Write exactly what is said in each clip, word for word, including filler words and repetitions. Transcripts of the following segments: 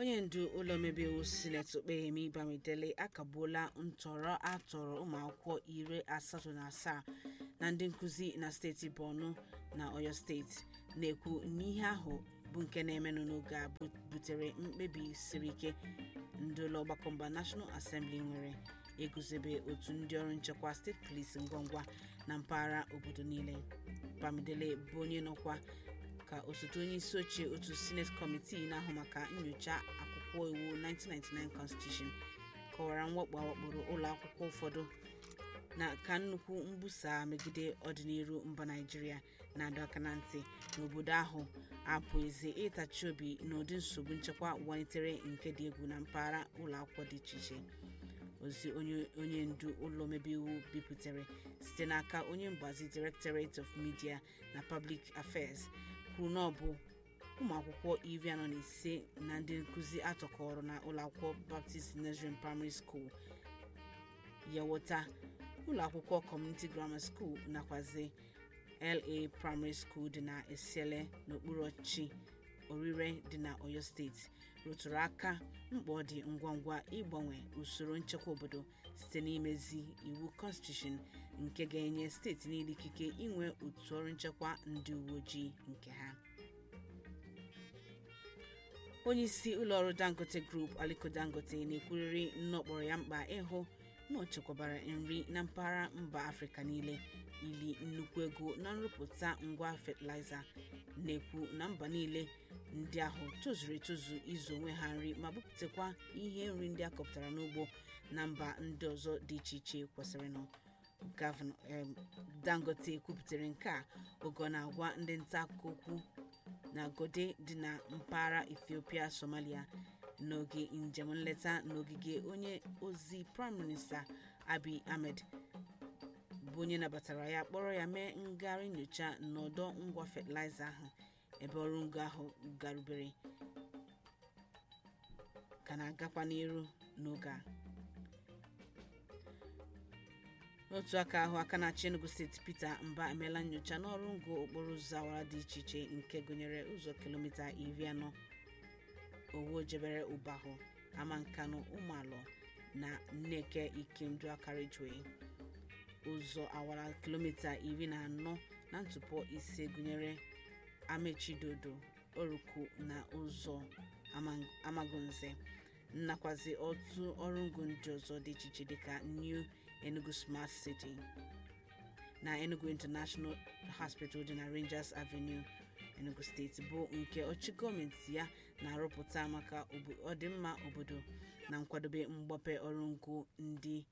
onye ndu ụlọ omebe iwu Senate Okpeyemi Bamidele akagbuola ntọrọ atọrọ ụmụ akwụkwọ iri asatọ na asaa na ndị nkuzi na steeti Borno na Oyo steeti, na-ekwu n'ihe ahụ bụ nke na-emenụ n'oge a butere mkpebi siri ike ndị ụlọ ọgbakọ mba National Assembly nwere eguzobe otu ndị ọrụ nchekwa steeti police ngwangwa na mpaghara obodo niile. Bamidele bụ onye nọkwa ka osote onye isi oche otu Senate Committee na-ahụ maka nyocha akwụkwọ iwu nineteen ninety-nine Constitution kọwara mwakpo awakporo ụlọ akwụkwọ ụfọdụ na ka nnukwu mbusa megide ọdịnihu mba Naịjirịa na-adọ aka na ntị n'obodo ahụ apụghịzi ịtachi obi n'ụdị nsogbu nchekwa walitere nke dị egwu na mpaghara ụlọ akwụkwọ dị iche iche. Ozi onye ndu ụlọ omebe iwu bipụtara site n'aka onye mgbazi Directorate of Media na Public Affairs kwuru na ọ bụ ụmụ akwụkwọ iri anọ na ise na ndị nkuzi atọkọrọ na ụlọ akwụkwọ Baptist Nursery Primary School, Yawota, ụlọ akwụkwọ Community Grammar School nakwazi L A Primary School dị na Esiele n'okpuru ọchịchị Orire dị na Oyo steeti rụtụrụ aka mkpa ọ dị ngwa ngwa ịgbanwe usoro nchekwa obodo site n'imezi iwu Constitution nke ga-enye steeti niile ikike inwe otu ọrụ nchekwa ndị uwe ojii nke ha. Onye isi ụlọ ọrụ Dangote Group Aliko Dangote na-ekwurịrị nnọkpọrọ ya mkpa ịhụ na ọ chekwabara nri na mpaghara mba Afrịka niile ili nnukwu ego na nrụpụta ngwa fertilizer, na-ekwu na mba niile ndị ahụ tozuru etozu izu onwe ha nri ma bupụtakwa ihe nri ndị akọpụtara n'ugbo na mba ndị ọzọ dị iche iche kwesịrịnụ. Gọvanọ Dangote kwupụtara nke a oge ọ na-agwa ndị nta akụkọ okwu na Gode dị na mpaghara Ethiopia Somalia n'oge njem nleta n'ogige onye ozi Prime Minister Abiy Ahmed bụ onye nabatara ya kpọrọ ya mee ngagharị nyocha n'ọdọ ngwa fertilizer ahụ ebe ọrụ ngo ahụ garubere ka na-agakwa n'iru n'oge a. N'otu aka ahụ, aka na-achị Enugu steeti Peter Mba emeela nyocha n'ọrụ ngo okporo ụzọ awara dị iche iche nke gụnyere ụzọ kilomita iri anọ Owo Jebere Ubahụ, Amankanụ, Ụmụalọ na Nneke Ikendu Carriageway, ụzọ awara kilomita iri na anọ na ntụpọ ise gụnyere Amechidodo, Oruku na ụzọ Amagunze, nakwazi otu ọrụ ngo ndị ọzọ dị iche iche dịka New Enugu Smart City na Enugu International Hospital dị na Rangers Avenue, Enugu steeti bụ nke ọchịchị gọọmenti ya na-arụpụta maka ọdịmma obodo na nkwadobe mgbape ọrụ ngo ndị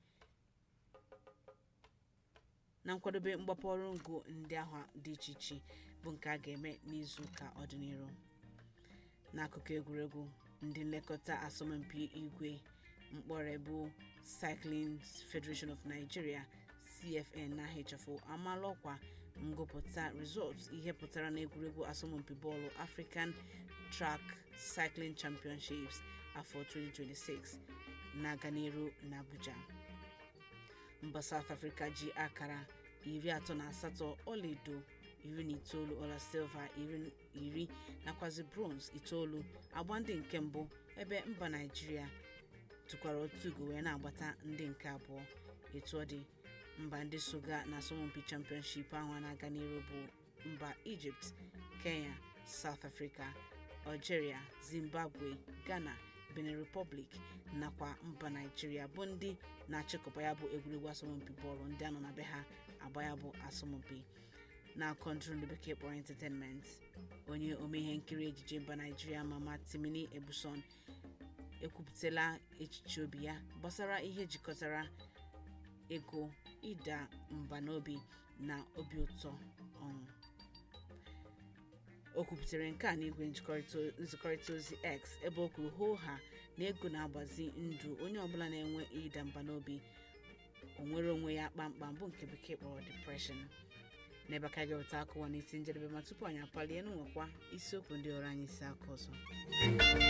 na nkwadobe mgbape ọrụ ngo ndị ahụ dị iche iche bụ nke a ga-eme n'izu ụka ọdịnihu. N'akụkọ egwuregwu, ndị nlekọta asọmpi igwe mkpọrọ bụ Cycling Federation of Nigeria C F N na H F O amaala ọkwa ngụpụta results ihe pụtara na egwuregwu asọmpi bọọlụ African Track Cycling Championships afọ twenty twenty-six na-aga n'iru n'Abuja. Mba South Africa ji akara iri atọ na asatọ ọlaedo iri na itoolu, ọla silva iri nakwazi bronze itoolu agba ndị nke mbụ, ebe mba Naịjirịa tụkwara otu ugo wee na-agbata ndị nke abụọ. Etu ọ dị, mba ndị soga na asọmpi championship ahụ na-aga n'iru bụ mba Egypt, Kenya, South Africa, Algeria, Zimbabwe, Ghana, Benin Republic nakwa mba Naịjirịa bụ ndị na-achịkọba ya bụ egwuregwu asọmpi bọọlụ ndị anọ na be ha agba ya bụ asọmpi. Na kọntrol ndị bekee kpọrọ entertainment, onye ome ihe nkiri ejije mba Naịjirịa Mama Timini Ebuson ekwupụtala echiche obi ya gbasara ihe jikọtara ego, ịda mba n'obi na obi ụtọ ọṅụ. O kwupụtara nke a n'igwe nzikọrịta ozi X ebe o kwuru hoo ha na ego na-agbazi ndụ onye ọbụla na-enwe ịda mba n'obi onwere onwe ya kpamkpam bụ nke bekee kpọrọ depression. N'ebe aka ga-eweta akụwa n'isi njedebe ma tupu anyị apalie n'nwekwa isiokwu ndị ọrụ anyị isi aka ọzọ.